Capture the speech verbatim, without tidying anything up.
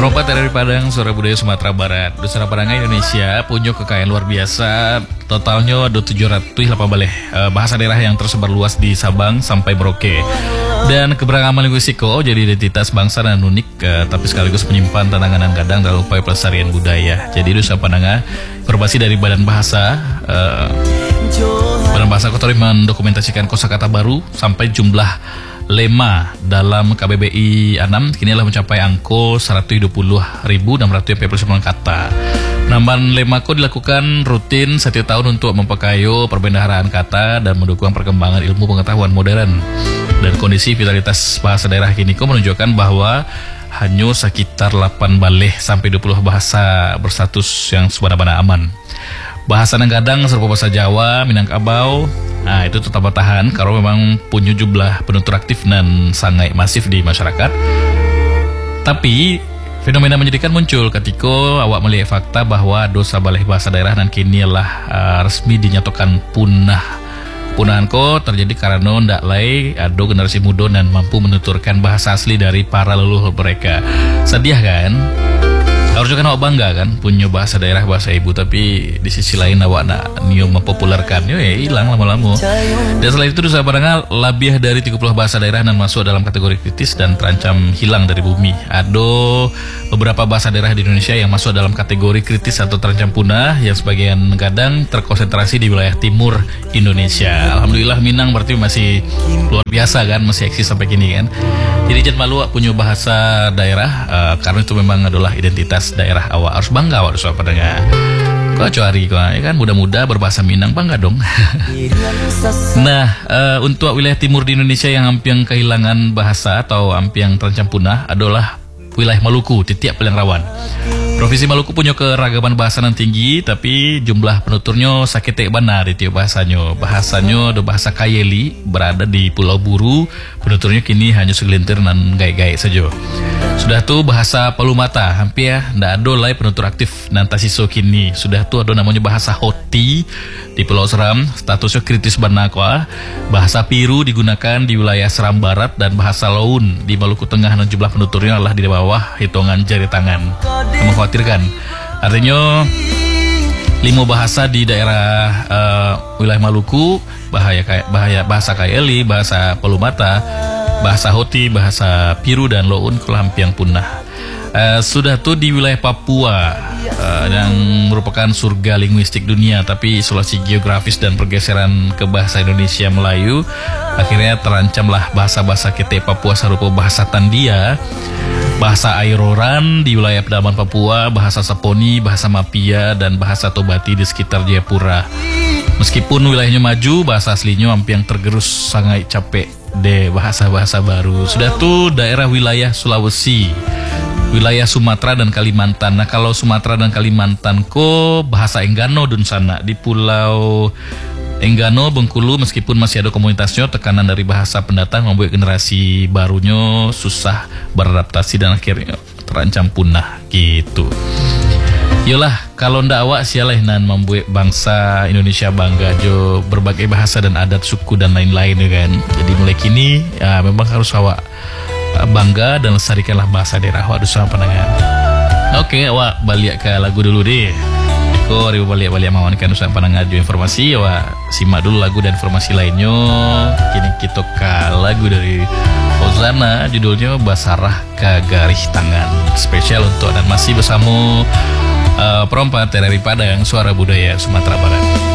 Perompat dari Padang, suara budaya Sumatera Barat. Dusara Padanga Indonesia punya kekayaan luar biasa. Totalnya ada tujuh ratus delapan belas eh, bahasa daerah yang tersebar luas di Sabang sampai Merauke. Dan keberagaman linguistik oh, jadi identitas bangsa dan unik, eh, tapi sekaligus menyimpan tantangan dan kadang dalam upaya pelestarian budaya. Jadi Dusara Padanga, informasi dari Badan Bahasa eh, Badan Bahasa Kotori mendokumentasikan kosakata baru sampai jumlah lema dalam K B B I enam kini telah mencapai angka seratus dua puluh ribu enam ratus empat puluh sembilan kata. Penambahan lema ko dilakukan rutin setiap tahun untuk memperkaya perbendaharaan kata dan mendukung perkembangan ilmu pengetahuan modern. Dan kondisi vitalitas bahasa daerah kini ko menunjukkan bahwa hanya sekitar delapan baleh sampai dua puluh bahasa berstatus yang sebenarnya aman. Bahasa Nanggadang serupa bahasa Jawa, Minangkabau, nah itu tetap bertahan kalau memang punya jumlah penutur aktif dan sangat masif di masyarakat. Tapi fenomena menyedihkan muncul ketika awak melihat fakta bahwa dosa balih bahasa daerah dan kini lah uh, resmi dinyatakan punah. Punahan ko terjadi karena ndak lai ada generasi muda dan mampu menuturkan bahasa asli dari para leluhur mereka. Sedih kan? Harusnya kan awak bangga kan punya bahasa daerah, bahasa ibu, tapi di sisi lain awak nak nium mempopulerkannya ya hilang lama-lama. Dan selain itu Dusara Padanga lebih dari tiga puluh bahasa daerah dan masuk dalam kategori kritis dan terancam hilang dari bumi. Ada beberapa bahasa daerah di Indonesia yang masuk dalam kategori kritis atau terancam punah, yang sebagian kadang terkonsentrasi di wilayah timur Indonesia. Alhamdulillah Minang berarti masih luar biasa kan, masih eksis sampai kini kan. Jadi jangan malu punya bahasa daerah, uh, karena itu memang adalah identitas daerah awak. Harus bangga awak Dusara Padanga. Kau cari kau ya kan, muda-muda berbahasa Minang, bangga dong. Nah, uh, untuk wilayah timur di Indonesia yang hampir kehilangan bahasa atau hampir yang terancam punah adalah wilayah Maluku, titik paling rawan. Provinsi Maluku punya keragaman bahasa yang tinggi, tapi jumlah penuturnya sakit benar di tiap bahasanya. Bahasanya ada bahasa Kayeli, berada di Pulau Buru, penuturnya kini hanya segelintir dan gaik-gaik saja. Sudah tuh bahasa Palumata, hampir tidak ada lagi penutur aktif dan tasiso kini. Sudah tuh ada namanya bahasa Hoti di Pulau Seram, statusnya kritis Banakwa. Bahasa Piru digunakan di wilayah Seram Barat dan bahasa Laun di Maluku Tengah dan jumlah penuturnya adalah di bawah hitungan jari tangan. Mengkhawatirkan. Artinya lima bahasa di daerah uh, wilayah Maluku, bahaya kayak bahaya bahasa Kayeli, bahasa Palumata, bahasa Hoti, bahasa Piru dan Laun hampir punah. Uh, sudah tuh di wilayah Papua uh, yang merupakan surga linguistik dunia, tapi isolasi geografis dan pergeseran ke bahasa Indonesia Melayu akhirnya terancamlah bahasa-bahasa kete Papua serupa bahasa Tandia, bahasa Airoran di wilayah pedalaman Papua, bahasa Saponi, bahasa Mapia, dan bahasa Tobati di sekitar Jayapura. Meskipun wilayahnya maju, bahasa aslinya hampir yang tergerus sangat capek deh bahasa-bahasa baru. Sudah tuh daerah wilayah Sulawesi, wilayah Sumatera dan Kalimantan. Nah kalau Sumatera dan Kalimantan ko bahasa Enggano dun sana di Pulau Enggano, Bengkulu, meskipun masih ada komunitasnya, tekanan dari bahasa pendatang membuat generasi barunya susah beradaptasi dan akhirnya terancam punah gitu. Yolah, kalau ndak awak sialah nan membuat bangsa Indonesia bangga jo berbagai bahasa dan adat suku dan lain-lain ya kan. Jadi mulai kini ya memang harus awak bangga dan lestarikanlah bahasa daerah awak Dusara Padanga. Oke, awak balik ke lagu dulu deh. Ko ribu balik-balik mawankan Dusara Padanga jo informasi, awak simak dulu lagu dan informasi lainnya. Kini kita ke lagu dari Ozana, judulnya Basarah Kagarih Tangan. Spesial untuk dan masih bersama uh, perompat dari Padang, suara budaya Sumatera Barat.